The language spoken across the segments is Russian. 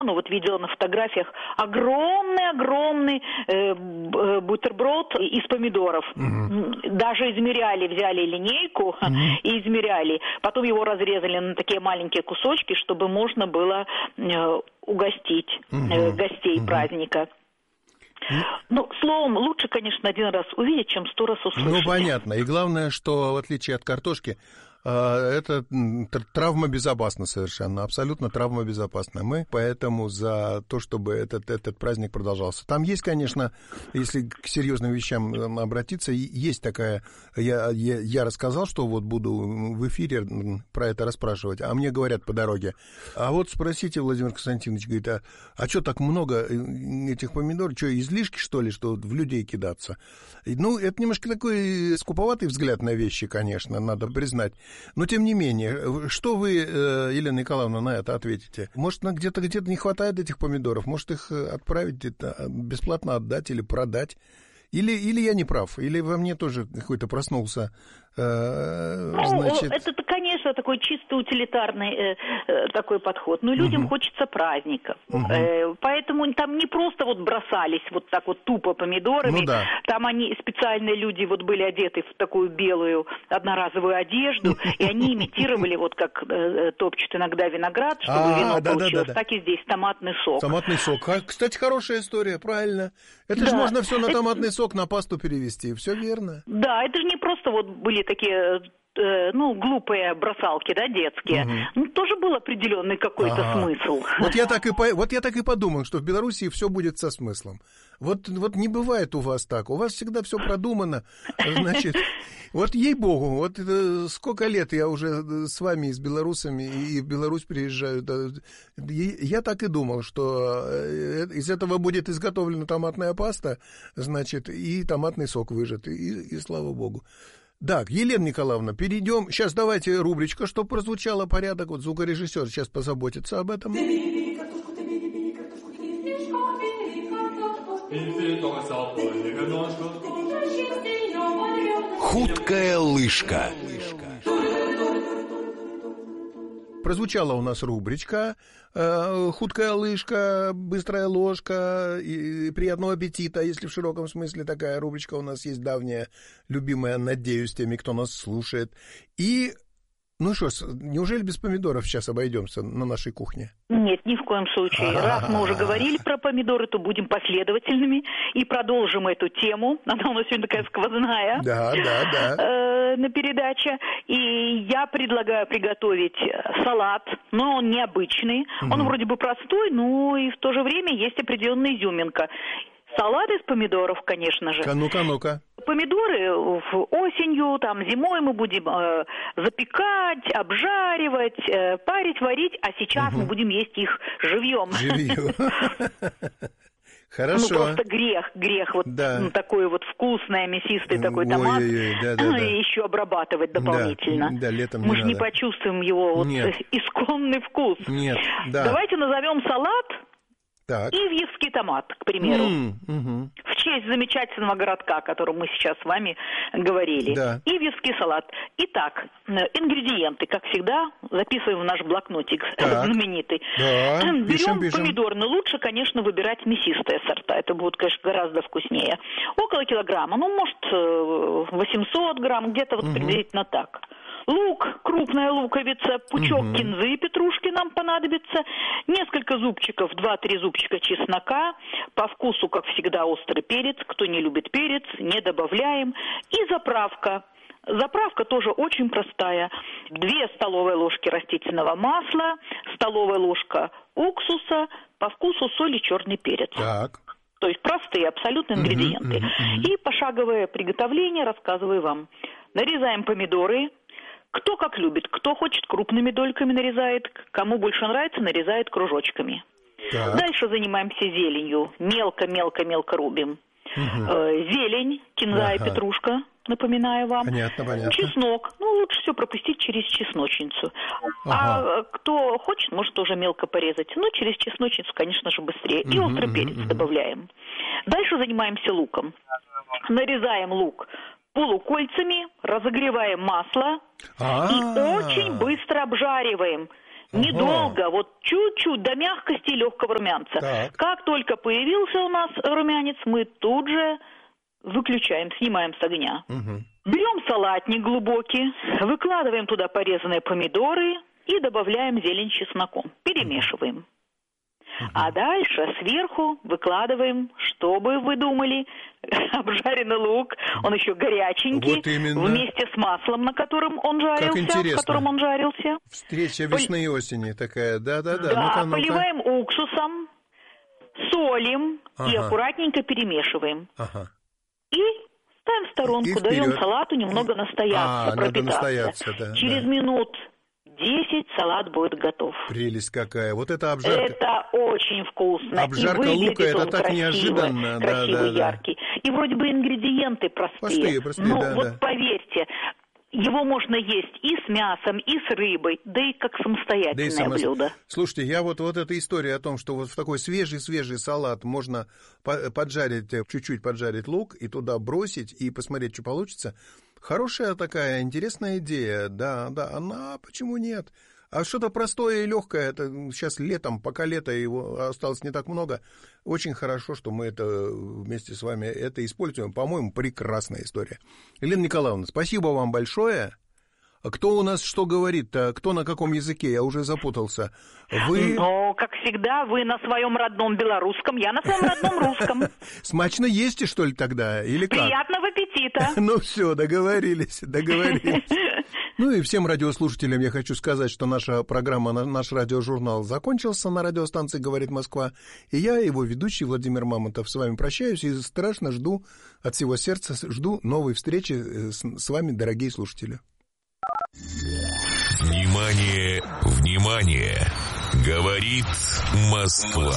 Ну, вот видела на фотографиях огромный бутерброд из помидоров. Даже измеряли, взяли линейку и измеряли. Потом его разрезали на такие маленькие кусочки, чтобы можно было угостить гостей праздника. Ну, словом, лучше, конечно, один раз увидеть, чем 100 раз услышать. Ну, понятно. И главное, что в отличие от картошки, это травмобезопасно совершенно, абсолютно травмобезопасно. Мы поэтому за то, чтобы этот праздник продолжался. Там есть, конечно, если к серьезным вещам обратиться, есть такая... Я рассказал, что вот буду в эфире про это расспрашивать, а мне говорят по дороге. А вот спросите, Владимир Константинович, говорит, а что так много этих помидор? Что, излишки, что ли, что в людей кидаться? Ну, это немножко такой скуповатый взгляд на вещи, конечно, надо признать. Но, тем не менее, что вы, Елена Николаевна, на это ответите? Может, где-то не хватает этих помидоров? Может, их отправить, бесплатно отдать или продать? Или я не прав? Или во мне тоже какой-то проснулся, значит... Это, конечно, такой чисто утилитарный такой подход. Но людям хочется праздников. Поэтому там не просто вот бросались вот так вот тупо помидорами. Ну, да. Там специальные люди вот были одеты в такую белую одноразовую одежду, и они имитировали, вот как топчут иногда виноград, чтобы вино получилось. Да. Так и здесь томатный сок. Томатный сок. Кстати, хорошая история, правильно. Это же можно все на томатный сок, на пасту перевести. Все верно. Да, это же не просто вот были такие... глупые бросалки, да, детские. Ну, тоже был определенный какой-то смысл. Вот я так и подумал, что в Белоруссии все будет со смыслом. Вот не бывает у вас так. У вас всегда все продумано. Значит, вот ей-богу, вот сколько лет я уже с вами и с белорусами, и в Беларусь приезжаю. Я так и думал, что из этого будет изготовлена томатная паста, значит, и томатный сок выжат. И слава богу. Так, Елена Николаевна, перейдем. Сейчас давайте рубричка, чтобы прозвучало порядок. Вот звукорежиссер сейчас позаботится об этом. Хуткая лыжка. Прозвучала у нас рубричка «Хуткая лыжка», «Быстрая ложка», и «Приятного аппетита», если в широком смысле такая рубричка у нас есть давняя, любимая, надеюсь, теми, кто нас слушает. И, ну что ж, неужели без помидоров сейчас обойдемся на нашей кухне? Нет, ни в коем случае. Раз мы уже говорили про помидоры, то будем последовательными и продолжим эту тему. Она у нас сегодня такая сквозная. Да. На передаче. И я предлагаю приготовить салат, но он необычный. Он вроде бы простой, но и в то же время есть определенная изюминка. Салат из помидоров, конечно же. Ну-ка. Помидоры осенью, там, зимой мы будем запекать, обжаривать, парить, варить, а сейчас мы будем есть их живьем. Хорошо. Ну, просто грех вот такой вот вкусный, мясистый такой томат, и еще обрабатывать дополнительно. Да, летом мы же не почувствуем его вот исконный вкус. Нет, да. Давайте назовем салат ивьевский томат, к примеру. В честь замечательного городка, о котором мы сейчас с вами говорили. Да. Ивьевский салат. Итак, ингредиенты, как всегда, записываем в наш блокнотик знаменитый. Да. Берем помидор, но лучше, конечно, выбирать мясистые сорта. Это будет, конечно, гораздо вкуснее. Около килограмма, ну, может, 800 грамм, где-то вот приблизительно так. Лук, крупная луковица, пучок кинзы, петрушки нам понадобится, несколько зубчиков, 2-3 зубчика чеснока, по вкусу, как всегда, острый перец, кто не любит перец, не добавляем, и заправка. Заправка тоже очень простая. 2 столовые ложки растительного масла, столовая ложка уксуса, по вкусу соль и черный перец. Так. То есть простые абсолютно ингредиенты. И пошаговое приготовление рассказываю вам. Нарезаем помидоры. Кто как любит. Кто хочет, крупными дольками нарезает. Кому больше нравится, нарезает кружочками. Так. Дальше занимаемся зеленью. Мелко рубим. Зелень, кинза и петрушка, напоминаю вам. Понятно. Чеснок. Ну, лучше все пропустить через чесночницу. А кто хочет, может тоже мелко порезать. Но через чесночницу, конечно же, быстрее. И острый перец добавляем. Дальше занимаемся луком. Нарезаем лук полукольцами, разогреваем масло и очень быстро обжариваем. Недолго, вот чуть-чуть, до мягкости и легкого румянца. Так. Как только появился у нас румянец, мы тут же выключаем, снимаем с огня. Берем салатник глубокий, выкладываем туда порезанные помидоры и добавляем зелень с чесноком. Перемешиваем. А дальше сверху выкладываем, что бы вы думали, обжаренный лук, он еще горяченький, вот именно. Вместе с маслом, на котором он жарился, в котором он жарился. Встреча весны и осени такая, да-да-да. Да, поливаем уксусом, солим и аккуратненько перемешиваем. И ставим в сторонку, даем салату немного настояться, пропитаться. Да, Через минут 10 салат будет готов. Прелесть какая. Вот это обжарка. Это очень вкусно. Обжарка и лука, это так красивый, неожиданно. Красивый, яркий. И вроде бы ингредиенты простые. Но вот поверьте, его можно есть и с мясом, и с рыбой, да и как самостоятельное блюдо. Слушайте, я вот эта история о том, что вот в такой свежий салат можно поджарить, чуть-чуть поджарить лук и туда бросить и посмотреть, что получится. Хорошая такая интересная идея, да, она, почему нет? А что-то простое и легкое, это сейчас летом, пока лето его осталось не так много, очень хорошо, что мы это вместе с вами это используем. По-моему, прекрасная история. Елена Николаевна, спасибо вам большое. Кто у нас что говорит-то? Кто на каком языке? Я уже запутался. Вы... Ну, как всегда, вы на своем родном белорусском, я на своем родном русском. Смачно есть, что ли, тогда? Или как? Приятного аппетита. Ну все, договорились. Ну и всем радиослушателям я хочу сказать, что наша программа, наш радиожурнал закончился на радиостанции «Говорит Москва». И я, его ведущий Владимир Мамонтов, с вами прощаюсь и страшно жду, от всего сердца жду новой встречи с вами, дорогие слушатели. Внимание, внимание! Говорит Москва.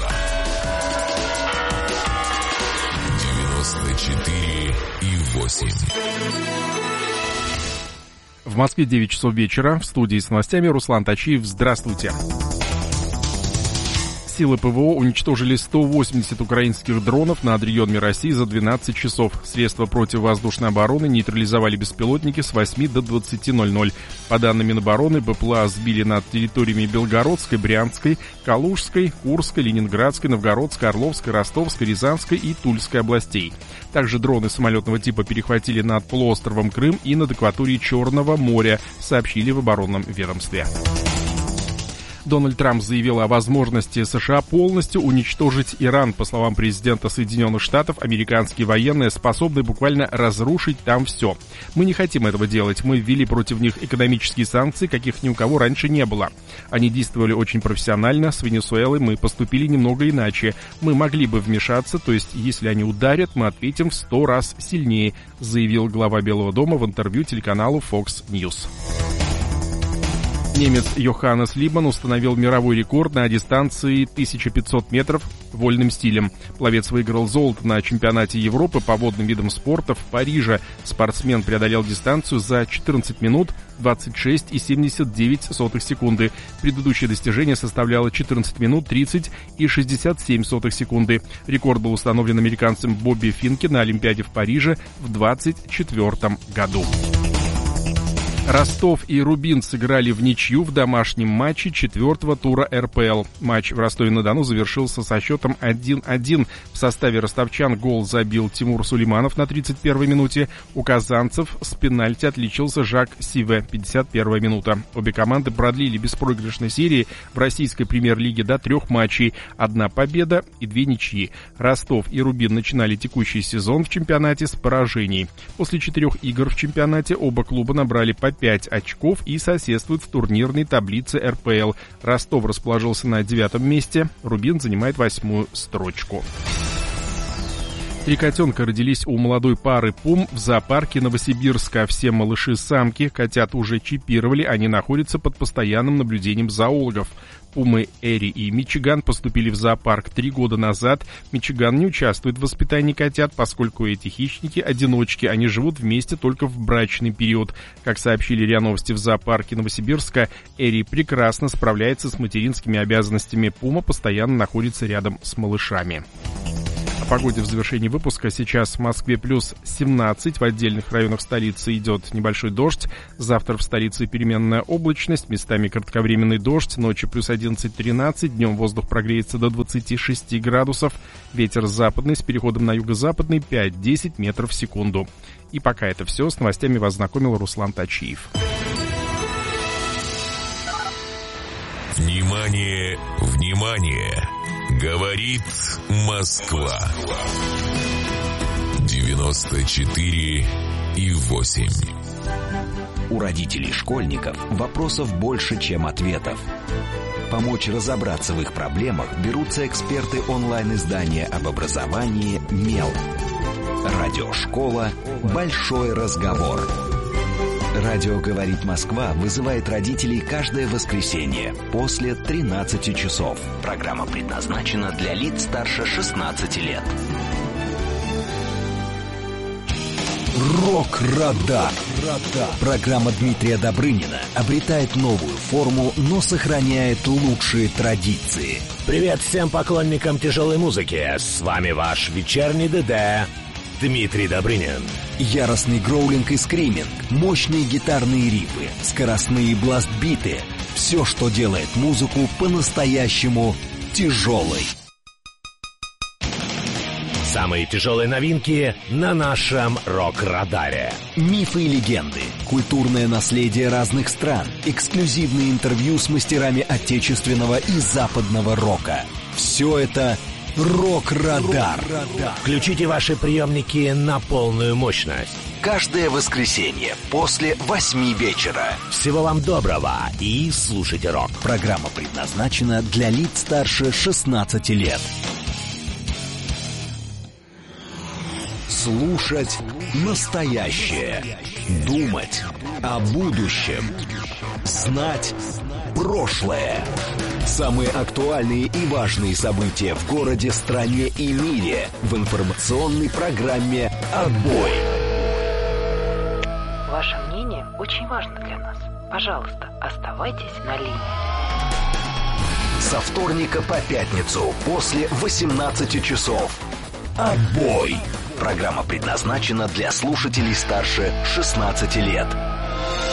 94,8. В Москве 9 часов вечера. В студии с новостями Руслан Тачиев. Здравствуйте. Силы ПВО уничтожили 180 украинских дронов над регионами России за 12 часов. Средства противовоздушной обороны нейтрализовали беспилотники с 8 до 20:00. По данным Минобороны, БПЛА сбили над территориями Белгородской, Брянской, Калужской, Курской, Ленинградской, Новгородской, Орловской, Ростовской, Рязанской и Тульской областей. Также дроны самолетного типа перехватили над полуостровом Крым и над акваторией Черного моря, сообщили в оборонном ведомстве. Дональд Трамп заявил о возможности США полностью уничтожить Иран. По словам президента Соединенных Штатов, американские военные способны буквально разрушить там все. Мы не хотим этого делать. Мы ввели против них экономические санкции, каких ни у кого раньше не было. Они действовали очень профессионально. С Венесуэлой мы поступили немного иначе. Мы могли бы вмешаться, то есть если они ударят, мы ответим в 100 раз сильнее, заявил глава Белого дома в интервью телеканалу Fox News. Немец Йоханнес Либман установил мировой рекорд на дистанции 1500 метров вольным стилем. Пловец выиграл золото на чемпионате Европы по водным видам спорта в Париже. Спортсмен преодолел дистанцию за 14 минут 26,79 секунды. Предыдущее достижение составляло 14 минут 30,67 секунды. Рекорд был установлен американцем Бобби Финке на Олимпиаде в Париже в 2024 году. Ростов и Рубин сыграли в ничью в домашнем матче 4-го тура РПЛ. Матч в Ростове-на-Дону завершился со счетом 1-1. В составе ростовчан гол забил Тимур Сулейманов на 31-й минуте. У казанцев с пенальти отличился Жак Сиве, 51-я минута. Обе команды продлили беспроигрышной серии в российской премьер-лиге до 3 матчей. 1 победа и 2 ничьи. Ростов и Рубин начинали текущий сезон в чемпионате с поражений. После 4 игр в чемпионате оба клуба набрали по 5 очков и соседствуют в турнирной таблице РПЛ. Ростов расположился на 9-м месте, Рубин занимает 8-ю строчку. 3 котенка родились у молодой пары пум в зоопарке Новосибирска. Все малыши-самки, котят уже чипировали, они находятся под постоянным наблюдением зоологов. Пумы Эри и Мичиган поступили в зоопарк 3 года назад. Мичиган не участвует в воспитании котят, поскольку эти хищники-одиночки, они живут вместе только в брачный период. Как сообщили РИА Новости в зоопарке Новосибирска, Эри прекрасно справляется с материнскими обязанностями. Пума постоянно находится рядом с малышами. О погоде в завершении выпуска. Сейчас в Москве плюс 17, в отдельных районах столицы идет небольшой дождь. Завтра в столице переменная облачность, местами кратковременный дождь, ночью плюс 11-13, днем воздух прогреется до 26 градусов, ветер западный с переходом на юго-западный 5-10 метров в секунду. И пока это все, с новостями вас знакомил Руслан Тачиев. Внимание, внимание! Говорит Москва. 94,8. У родителей школьников вопросов больше, чем ответов. Помочь разобраться в их проблемах берутся эксперты онлайн-издания об образовании «Мел». Радиошкола «Большой разговор». Радио «Говорит Москва» вызывает родителей каждое воскресенье после 13 часов. Программа предназначена для лиц старше 16 лет. Рок-радар. Программа Дмитрия Добрынина обретает новую форму, но сохраняет лучшие традиции. Привет всем поклонникам тяжелой музыки. С вами ваш вечерний ДД Дмитрий Добрынин. Яростный гроулинг и скриминг, мощные гитарные рифы, скоростные бласт-биты. Все, что делает музыку по-настоящему тяжелой. Самые тяжелые новинки на нашем рок-радаре. Мифы и легенды, культурное наследие разных стран, эксклюзивные интервью с мастерами отечественного и западного рока. Все это «Рок-радар». Включите ваши приемники на полную мощность. Каждое воскресенье после 8 вечера. Всего вам доброго и слушайте рок. Программа предназначена для лиц старше 16 лет. Слушать настоящее. Думать о будущем. Знать прошлое. Самые актуальные и важные события в городе, стране и мире в информационной программе «Отбой». Ваше мнение очень важно для нас. Пожалуйста, оставайтесь на линии. Со вторника по пятницу после 18 часов. «Отбой». Программа предназначена для слушателей старше 16 лет.